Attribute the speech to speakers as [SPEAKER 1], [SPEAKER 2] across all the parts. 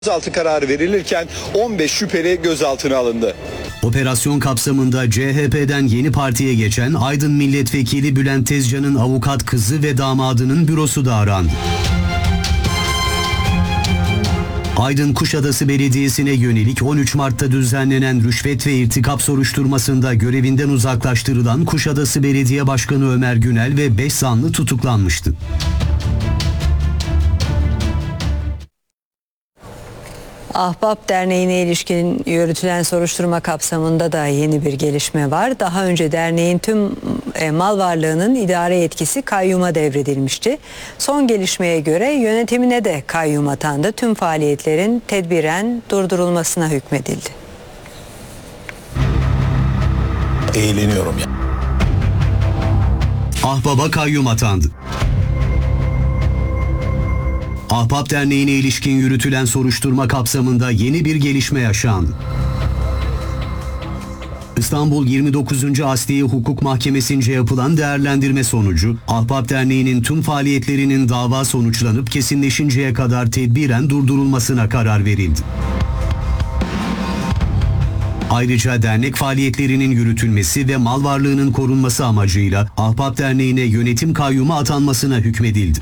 [SPEAKER 1] Gözaltı kararı verilirken 15 şüpheli gözaltına alındı.
[SPEAKER 2] Operasyon kapsamında CHP'den Yeni Parti'ye geçen Aydın Milletvekili Bülent Tezcan'ın avukat kızı ve damadının bürosu da arandı. Aydın Kuşadası Belediyesi'ne yönelik 13 Mart'ta düzenlenen rüşvet ve irtikap soruşturmasında görevinden uzaklaştırılan Kuşadası Belediye Başkanı Ömer Günel ve 5 zanlı tutuklanmıştı.
[SPEAKER 3] Ahbap Derneği'ne ilişkin yürütülen soruşturma kapsamında da yeni bir gelişme var. Daha önce derneğin tüm mal varlığının idare yetkisi kayyuma devredilmişti. Son gelişmeye göre yönetimine de kayyum atandı. Tüm faaliyetlerin tedbiren durdurulmasına hükmedildi.
[SPEAKER 4] Eğleniyorum ya.
[SPEAKER 2] Ahbap'a kayyum atandı. Ahbap Derneği'ne ilişkin yürütülen soruşturma kapsamında yeni bir gelişme yaşandı. İstanbul 29. Asliye Hukuk Mahkemesi'nce yapılan değerlendirme sonucu, Ahbap Derneği'nin tüm faaliyetlerinin dava sonuçlanıp kesinleşinceye kadar tedbiren durdurulmasına karar verildi. Ayrıca dernek faaliyetlerinin yürütülmesi ve mal varlığının korunması amacıyla Ahbap Derneği'ne yönetim kayyumu atanmasına hükmedildi.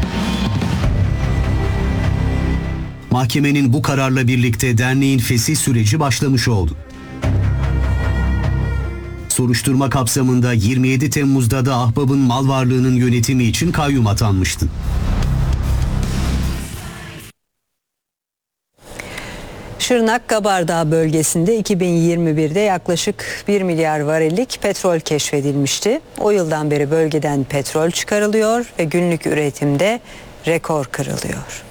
[SPEAKER 2] Mahkemenin bu kararla birlikte derneğin fesih süreci başlamış oldu. Soruşturma kapsamında 27 Temmuz'da da Ahbap'ın mal varlığının yönetimi için kayyum atanmıştı.
[SPEAKER 3] Şırnak Gabardağ bölgesinde 2021'de yaklaşık 1 milyar varillik petrol keşfedilmişti. O yıldan beri bölgeden petrol çıkarılıyor ve günlük üretimde rekor kırılıyor.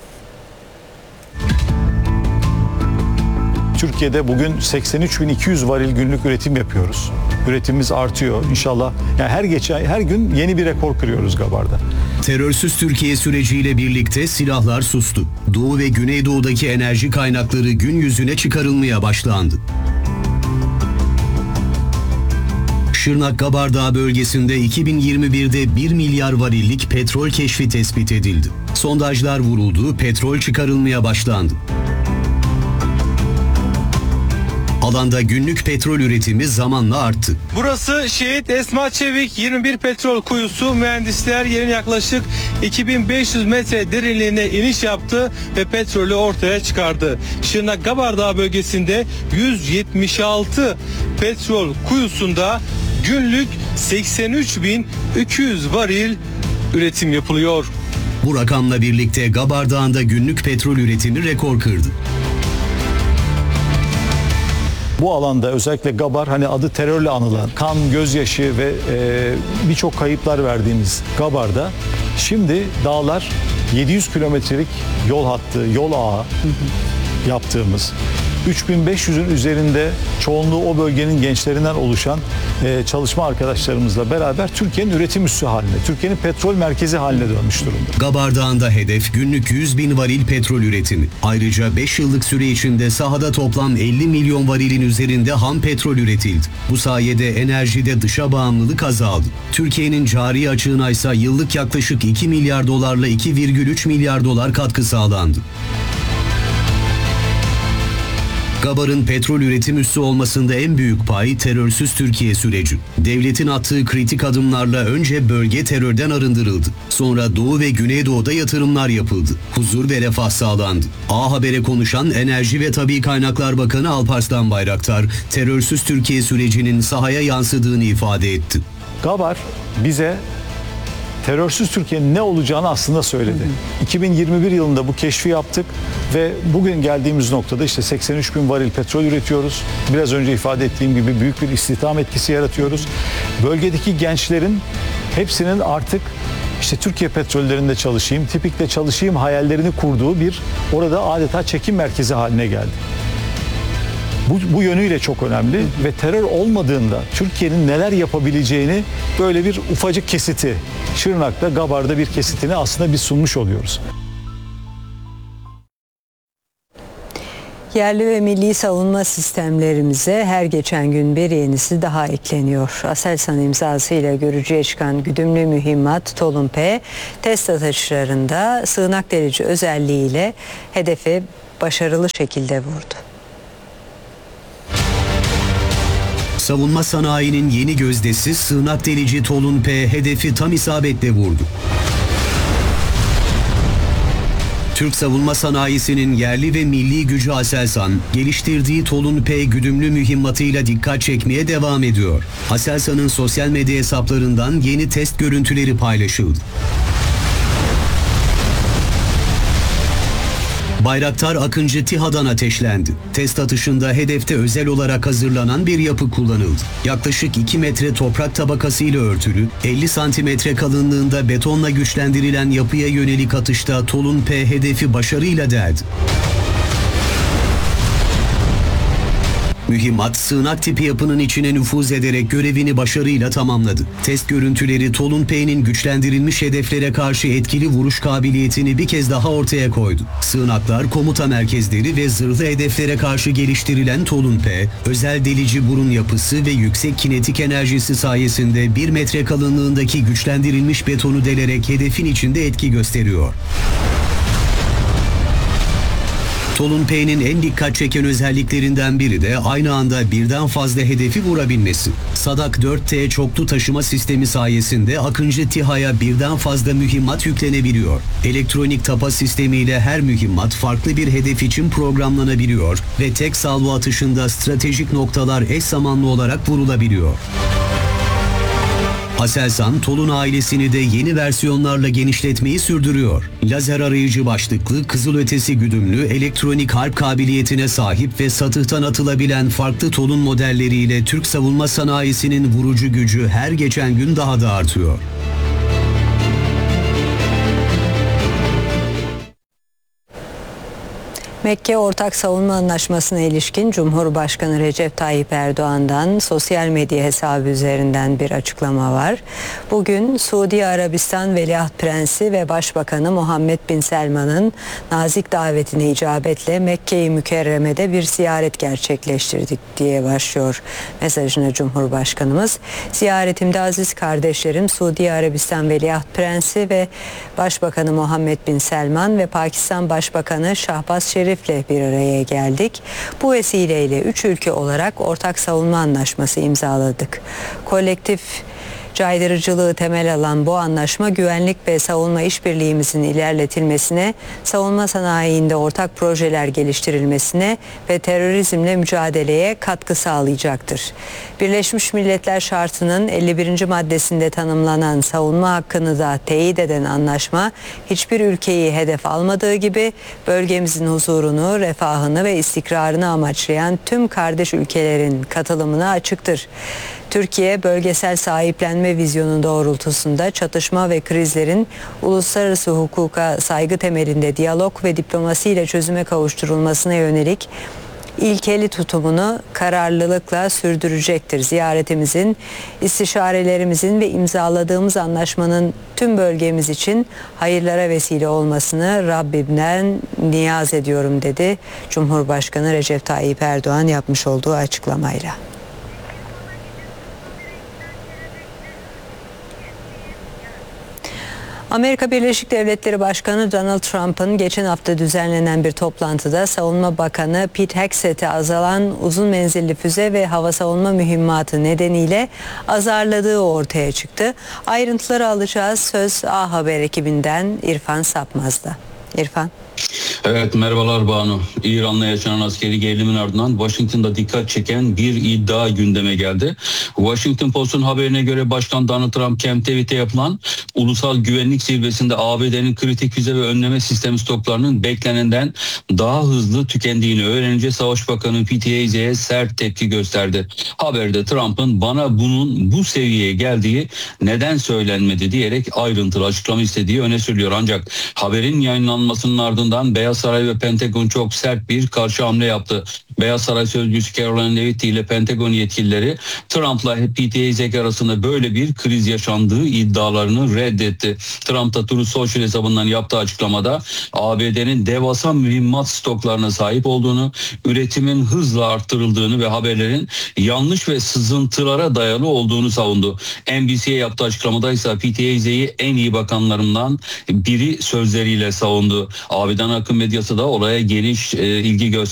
[SPEAKER 4] Türkiye'de bugün 83.200 varil günlük üretim yapıyoruz. Üretimimiz artıyor inşallah. Yani her gün yeni bir rekor kırıyoruz Gabar'da.
[SPEAKER 2] Terörsüz Türkiye süreciyle birlikte silahlar sustu. Doğu ve Güneydoğu'daki enerji kaynakları gün yüzüne çıkarılmaya başlandı. Şırnak Gabardağ bölgesinde 2021'de 1 milyar varillik petrol keşfi tespit edildi. Sondajlar vuruldu, petrol çıkarılmaya başlandı. Alanda günlük petrol üretimi zamanla arttı.
[SPEAKER 5] Burası Şehit Esma Çevik 21 petrol kuyusu. Mühendisler yerin yaklaşık 2500 metre derinliğine iniş yaptı ve petrolü ortaya çıkardı. Şırnak Gabardağ bölgesinde 176 petrol kuyusunda günlük 83.200 varil üretim yapılıyor.
[SPEAKER 2] Bu rakamla birlikte Gabardağ'ın da günlük petrol üretimi rekor kırdı.
[SPEAKER 4] Bu alanda özellikle Gabar hani adı terörle anılan, kan, gözyaşı ve birçok kayıplar verdiğimiz Gabar'da şimdi dağlar 700 kilometrelik yol hattı, yol ağı yaptığımız 3500'ün üzerinde çoğunluğu o bölgenin gençlerinden oluşan çalışma arkadaşlarımızla beraber Türkiye'nin üretim üssü haline, Türkiye'nin petrol merkezi haline dönmüş durumda.
[SPEAKER 2] Gabardağ'ın da hedef günlük 100 bin varil petrol üretimi. Ayrıca 5 yıllık süre içinde sahada toplam 50 milyon varilin üzerinde ham petrol üretildi. Bu sayede enerjide dışa bağımlılık azaldı. Türkiye'nin cari açığına ise yıllık yaklaşık 2 milyar dolarla 2,3 milyar dolar katkı sağlandı. Gabar'ın petrol üretim üssü olmasında en büyük pay terörsüz Türkiye süreci. Devletin attığı kritik adımlarla önce bölge terörden arındırıldı. Sonra Doğu ve Güneydoğu'da yatırımlar yapıldı. Huzur ve refah sağlandı. A Haber'e konuşan Enerji ve Tabii Kaynaklar Bakanı Alparslan Bayraktar, terörsüz Türkiye sürecinin sahaya yansıdığını ifade etti.
[SPEAKER 4] Gabar bize terörsüz Türkiye'nin ne olacağını aslında söyledi. 2021 yılında bu keşfi yaptık ve bugün geldiğimiz noktada işte 83 bin varil petrol üretiyoruz. Biraz önce ifade ettiğim gibi büyük bir istihdam etkisi yaratıyoruz. Bölgedeki gençlerin hepsinin artık işte Türkiye petrollerinde çalışayım, Tipik'te çalışayım hayallerini kurduğu bir orada adeta çekim merkezi haline geldi. Bu yönüyle çok önemli ve terör olmadığında Türkiye'nin neler yapabileceğini böyle bir ufacık kesiti, Şırnak'ta, Gabar'da bir kesitini aslında biz sunmuş oluyoruz.
[SPEAKER 3] Yerli ve milli savunma sistemlerimize her geçen gün bir yenisi daha ekleniyor. Aselsan imzasıyla görücüye çıkan güdümlü mühimmat Tolun P, test atışlarında sığınak delici özelliğiyle hedefe başarılı şekilde vurdu.
[SPEAKER 2] Savunma sanayinin yeni gözdesi sığınak delici Tolun P hedefi tam isabetle vurdu. Türk savunma sanayisinin yerli ve milli gücü Aselsan, geliştirdiği Tolun P güdümlü mühimmatıyla dikkat çekmeye devam ediyor. Aselsan'ın sosyal medya hesaplarından yeni test görüntüleri paylaşıldı. Bayraktar Akıncı TİHA'dan ateşlendi. Test atışında hedefte özel olarak hazırlanan bir yapı kullanıldı. Yaklaşık 2 metre toprak tabakasıyla örtülü, 50 santimetre kalınlığında betonla güçlendirilen yapıya yönelik atışta Tolun P hedefi başarıyla deldi. Mühimmat, sığınak tipi yapının içine nüfuz ederek görevini başarıyla tamamladı. Test görüntüleri Tolun P'nin güçlendirilmiş hedeflere karşı etkili vuruş kabiliyetini bir kez daha ortaya koydu. Sığınaklar, komuta merkezleri ve zırhlı hedeflere karşı geliştirilen Tolun P, özel delici burun yapısı ve yüksek kinetik enerjisi sayesinde 1 metre kalınlığındaki güçlendirilmiş betonu delerek hedefin içinde etki gösteriyor. Tolun P'nin en dikkat çeken özelliklerinden biri de aynı anda birden fazla hedefi vurabilmesi. Sadak 4T çoklu taşıma sistemi sayesinde Akıncı TİHA'ya birden fazla mühimmat yüklenebiliyor. Elektronik tapa sistemiyle her mühimmat farklı bir hedef için programlanabiliyor ve tek salvo atışında stratejik noktalar eş zamanlı olarak vurulabiliyor. Aselsan, Tolun ailesini de yeni versiyonlarla genişletmeyi sürdürüyor. Lazer arayıcı başlıklı, kızılötesi güdümlü, elektronik harp kabiliyetine sahip ve satıhtan atılabilen farklı Tolun modelleriyle Türk savunma sanayisinin vurucu gücü her geçen gün daha da artıyor.
[SPEAKER 3] Mekke Ortak Savunma Anlaşması'na ilişkin Cumhurbaşkanı Recep Tayyip Erdoğan'dan sosyal medya hesabı üzerinden bir açıklama var. Bugün Suudi Arabistan Veliaht Prensi ve Başbakanı Muhammed Bin Selman'ın nazik davetine icabetle Mekke-i Mükerreme'de bir ziyaret gerçekleştirdik diye başlıyor mesajına Cumhurbaşkanımız. Ziyaretimde aziz kardeşlerim Suudi Arabistan Veliaht Prensi ve Başbakanı Muhammed Bin Selman ve Pakistan Başbakanı Şahbaz Şerif'le bir araya geldik. Bu vesileyle 3 ülke olarak ortak savunma anlaşması imzaladık. Kolektif caydırıcılığı temel alan bu anlaşma güvenlik ve savunma işbirliğimizin ilerletilmesine, savunma sanayinde ortak projeler geliştirilmesine ve terörizmle mücadeleye katkı sağlayacaktır. Birleşmiş Milletler Şartı'nın 51. maddesinde tanımlanan savunma hakkını da teyit eden anlaşma hiçbir ülkeyi hedef almadığı gibi bölgemizin huzurunu, refahını ve istikrarını amaçlayan tüm kardeş ülkelerin katılımına açıktır. Türkiye, bölgesel sahiplenme vizyonu doğrultusunda çatışma ve krizlerin uluslararası hukuka saygı temelinde diyalog ve diplomasiyle çözüme kavuşturulmasına yönelik ilkeli tutumunu kararlılıkla sürdürecektir. Ziyaretimizin, istişarelerimizin ve imzaladığımız anlaşmanın tüm bölgemiz için hayırlara vesile olmasını Rabbimden niyaz ediyorum dedi Cumhurbaşkanı Recep Tayyip Erdoğan yapmış olduğu açıklamayla. Amerika Birleşik Devletleri Başkanı Donald Trump'ın geçen hafta düzenlenen bir toplantıda Savunma Bakanı Pete Hegseth'i azalan uzun menzilli füze ve hava savunma mühimmatı nedeniyle azarladığı ortaya çıktı. Ayrıntıları alacağız. Söz A Haber ekibinden İrfan Sapmaz'da. İrfan.
[SPEAKER 6] Evet, merhabalar Banu. İran'la yaşanan askeri gerilimin ardından Washington'da dikkat çeken bir iddia gündeme geldi. Washington Post'un haberine göre Başkan Donald Trump Camp David'de yapılan ulusal güvenlik zirvesinde ABD'nin kritik füze ve önleme sistemi stoklarının beklenenden daha hızlı tükendiğini öğrenince Savaş Bakanı Pete Hegseth'e sert tepki gösterdi. Haberde Trump'ın bana bunun bu seviyeye geldiği neden söylenmedi diyerek ayrıntılı açıklama istediği öne sürülüyor. Ancak haberin yayınlanmasının ardından Beyaz Saray ve Pentagon çok sert bir karşı hamle yaptı. Beyaz Saray Sözcüsü Caroline Levitt ile Pentagon yetkilileri Trump'la PTAZ arasında böyle bir kriz yaşandığı iddialarını reddetti. Trump da Truth Social hesabından yaptığı açıklamada ABD'nin devasa mühimmat stoklarına sahip olduğunu, üretimin hızla arttırıldığını ve haberlerin yanlış ve sızıntılara dayalı olduğunu savundu. NBC'ye yaptığı açıklamada ise PTAZ'yi en iyi bakanlarımdan biri sözleriyle savundu. ABD'nin akım medyası da olaya geniş ilgi gösterdi.